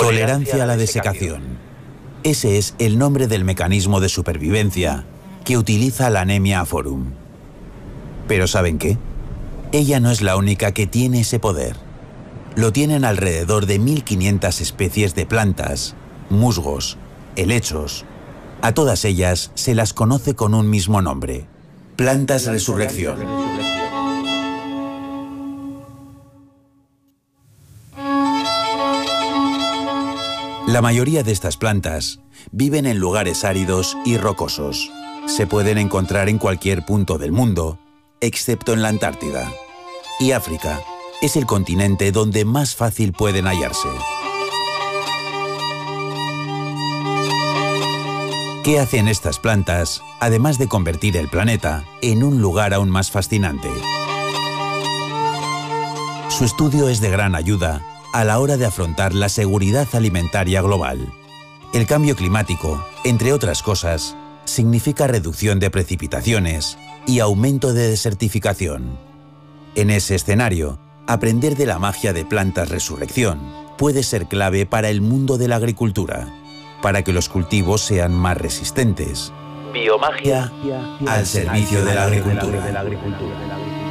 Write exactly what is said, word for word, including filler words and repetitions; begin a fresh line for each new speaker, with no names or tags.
Tolerancia a la desecación. Ese es el nombre del mecanismo de supervivencia que utiliza la Anemia aforum. Pero ¿saben qué? Ella no es la única que tiene ese poder. Lo tienen alrededor de mil quinientas especies de plantas, musgos, helechos. A todas ellas se las conoce con un mismo nombre: plantas resurrección. La mayoría de estas plantas viven en lugares áridos y rocosos. Se pueden encontrar en cualquier punto del mundo, excepto en la Antártida. Y África es el continente donde más fácil pueden hallarse. ¿Qué hacen estas plantas, además de convertir el planeta en un lugar aún más fascinante? Su estudio es de gran ayuda a la hora de afrontar la seguridad alimentaria global. El cambio climático, entre otras cosas, significa reducción de precipitaciones y aumento de desertificación. En ese escenario, aprender de la magia de plantas resurrección puede ser clave para el mundo de la agricultura, para que los cultivos sean más resistentes. Biomagia al servicio de la agricultura.